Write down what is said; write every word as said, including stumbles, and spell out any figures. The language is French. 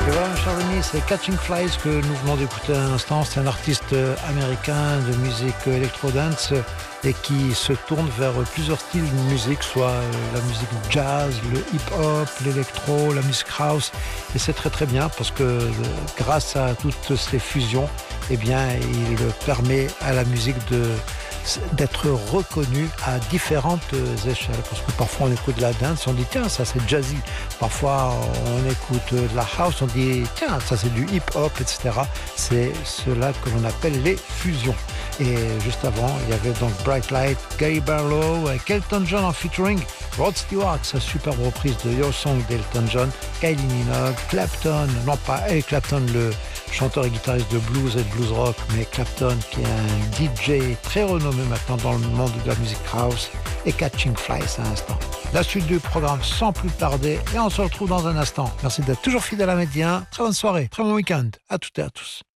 Et voilà, mon cher Denis, c'est Catching Flies que nous venons d'écouter à l'instant. C'est un artiste américain de musique électro-dance et qui se tourne vers plusieurs styles de musique, soit la musique jazz, le hip-hop, l'électro, la musique house. Et c'est très très bien parce que grâce à toutes ces fusions, eh bien, il permet à la musique de d'être reconnu à différentes échelles, parce que parfois on écoute de la dance, on dit tiens ça c'est jazzy, parfois on écoute de la house, on dit tiens ça c'est du hip-hop, et cetera. C'est cela que l'on appelle les fusions. Et juste avant il y avait donc Bright Light, Gary Barlow, Elton John en featuring Rod Stewart, sa superbe reprise de Your Song d'Elton John, Kylie Minogue, Clapton, non pas Eric Clapton le chanteur et guitariste de blues et de blues rock, mais Clapton qui est un D J très renommé maintenant dans le monde de la musique house, et Catching Flies à l'instant. La suite du programme sans plus tarder et on se retrouve dans un instant. Merci d'être toujours fidèle à Média. Très bonne soirée, très bon week-end à toutes et à tous.